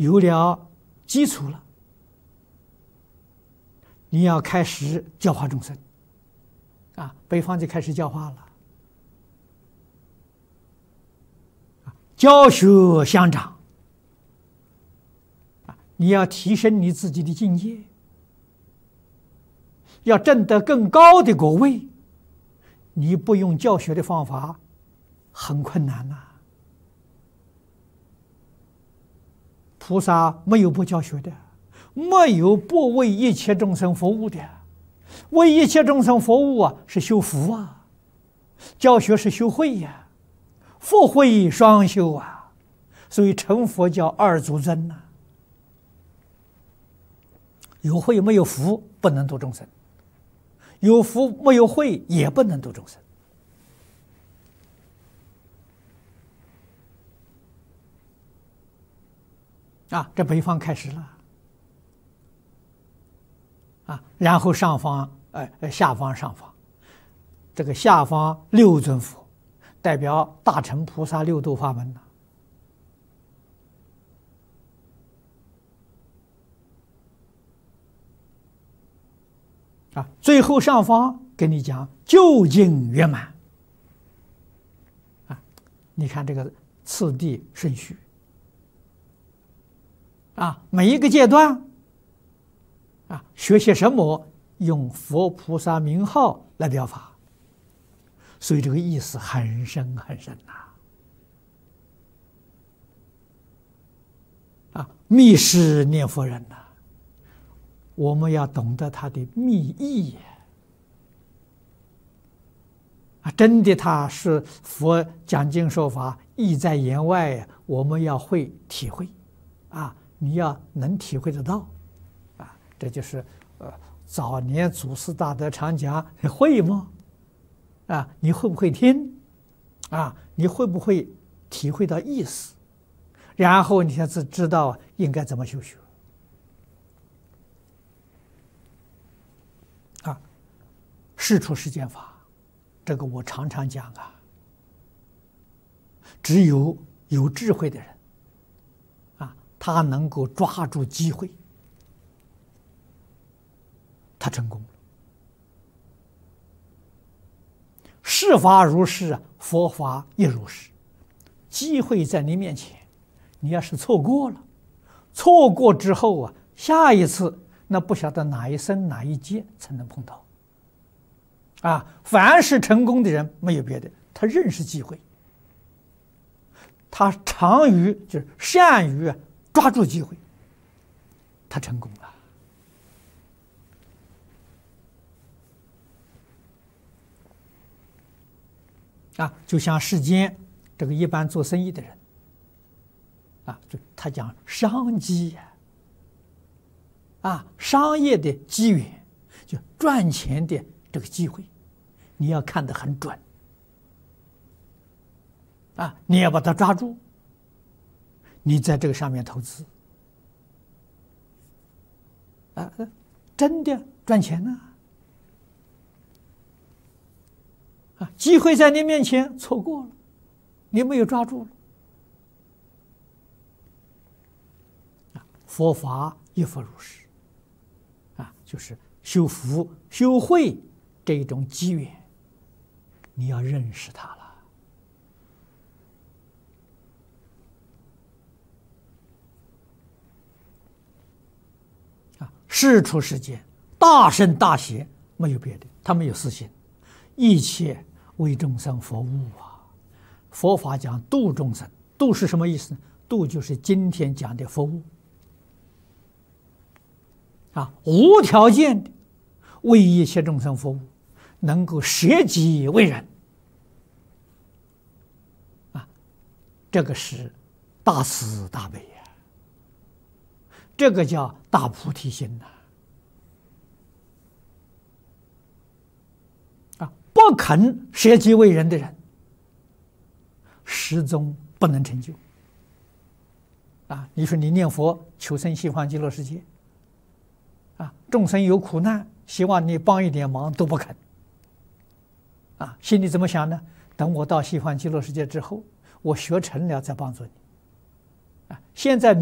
有了基础了，你要开始教化众生啊！北方就开始教化了，教学相长啊！你要提升你自己的境界，要证得更高的果位，你不用教学的方法，很困难呐。菩萨没有不教学的，没有不为一切众生服务的。为一切众生服务啊，是修福啊；教学是修慧呀，福慧双修啊。所以成佛叫二足尊呐。有慧没有福不能度众生，有福没有慧也不能度众生。啊，这北方开始了，啊，然后上方，下方上方，这个下方六尊佛，代表大乘菩萨六度法门呢。啊，最后上方跟你讲究竟圆满。啊，你看这个次第顺序。啊，每一个阶段，啊，学些什么，用佛菩萨名号来表法，所以这个意思很深很深呐。啊，密是念佛人呐，我们要懂得他的密意啊，真的他是佛讲经说法，意在言外，我们要会体会啊。你要能体会得到，啊，这就是早年祖师大德常讲，会吗？啊，你会不会听？啊，你会不会体会到意思？然后你才知道应该怎么修学。啊，事出世间法，这个我常常讲啊，只有有智慧的人。他能够抓住机会，他成功了。事法如是，佛法亦如是。机会在你面前，你要是错过了，错过之后啊，下一次那不晓得哪一生哪一劫才能碰到。啊，凡是成功的人，没有别的，他认识机会，他长于就是善于抓住机会，他成功了。啊，就像世间这个一般做生意的人，啊，就他讲商机呀，啊，商业的机缘，就赚钱的这个机会，你要看得很准，啊，你要把它抓住。你在这个上面投资，啊，真的赚钱呢！啊，机会在你面前错过了，你没有抓住了。啊，佛法亦复如是。啊，就是修福修慧这一种机缘，你要认识它了。事出世间，大圣大贤，没有别的，他没有私心，一切为众生服务啊。佛法讲度众生，度是什么意思呢？度就是今天讲的服务啊，无条件的为一切众生服务，能够舍己为人啊，这个是大慈大悲呀。这个叫大菩提心呐！啊，不肯舍己为人的人，始终不能成就。啊，你说你念佛求生西方极乐世界，啊，众生有苦难，希望你帮一点忙都不肯。啊，心里怎么想呢？等我到西方极乐世界之后，我学成了再帮助你。啊，现在。